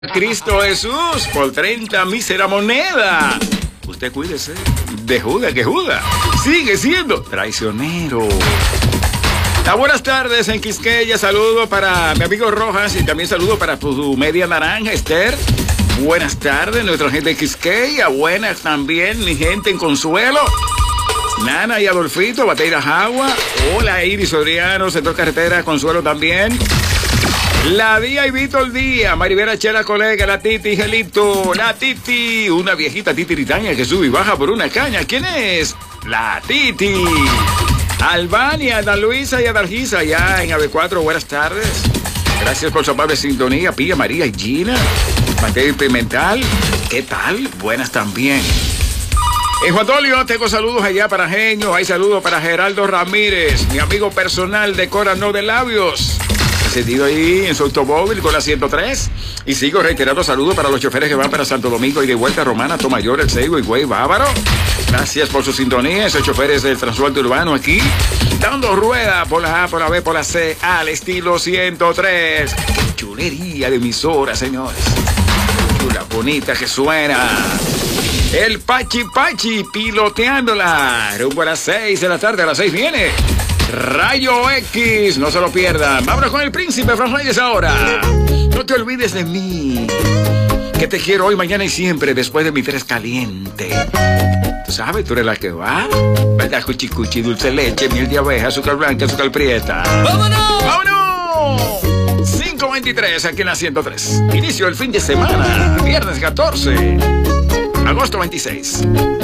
Cristo Jesús por 30 mísera moneda. Usted cuídese de Judas, que Judas sigue siendo traicionero. Buenas tardes en Quisqueya. Saludo para mi amigo Rojas y también saludo para su media naranja, Esther. Buenas tardes, nuestra gente de Quisqueya. Buenas también, mi gente en Consuelo. Nana y Adolfito, Bateira Jagua. Hola, Iris Soriano, Sector Carretera, Consuelo también. La Día y Víctor Díaz, Maribera Chela, colega, la Titi, Gelito, la Titi, una viejita titiritania que sube y baja por una caña. ¿Quién es? La Titi. Albania, Ana Luisa y Adalgisa, allá en AB4, buenas tardes. Gracias por su amable sintonía, Pía, María y Gina. Mateo Pimental, ¿qué tal? Buenas también. En Juan Dolio tengo saludos allá para Genio, hay saludos para Geraldo Ramírez, mi amigo personal de Cora No de Labios. Sentido ahí en su automóvil con la 103. Y sigo reiterando saludos para los choferes que van para Santo Domingo y de vuelta a Romana, Tomayor, El Seibo y Güey Bávaro. Gracias por su sintonía, esos choferes del transporte urbano aquí, dando rueda por la A, por la B, por la C, al estilo 103. ¡Qué chulería de emisora, señores! Chula bonita que suena. El Pachi Pachi piloteándola. Rumbo a las 6 de la tarde, a las 6 viene Rayo X, no se lo pierdan. Vámonos con el príncipe Fran Reyes ahora. No te olvides de mí, que te quiero hoy, mañana y siempre, después de mi tres caliente. Tú sabes, tú eres la que va, ¿verdad? Cuchi cuchi, dulce leche, miel de abeja, azúcar blanca, azúcar prieta. ¡Vámonos! ¡Vámonos! 5:23 aquí en la 103. Inicio el fin de semana, viernes 14, agosto 26.